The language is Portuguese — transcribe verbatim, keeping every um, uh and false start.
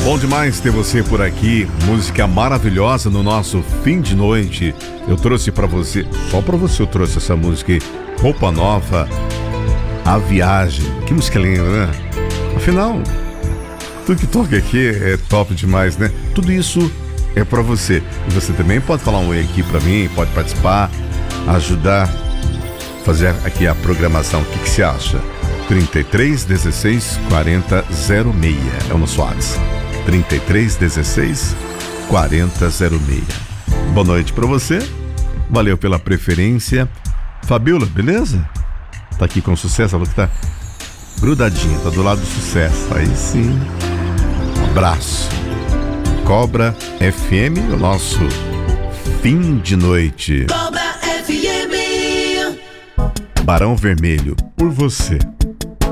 Bom demais ter você por aqui, música maravilhosa no nosso fim de noite. Eu trouxe pra você, só pra você eu trouxe essa música aí, Roupa Nova, A Viagem. Que música linda, né? Afinal, tudo que toca aqui é top demais, né? Tudo isso é pra você. E você também pode falar um oi aqui pra mim, pode participar, ajudar, fazer aqui a programação. O que que você acha? trinta e três, dezesseis, quarenta, zero seis é o nosso WhatsApp. trinta e três, dezesseis, quarenta, zero seis. Boa noite pra você. Valeu pela preferência. Fabiola, beleza? Tá aqui com sucesso, ela que tá grudadinha, tá do lado do sucesso. Aí sim. Um abraço. Cobra F M, o nosso fim de noite. Cobra F M. Barão Vermelho, por você.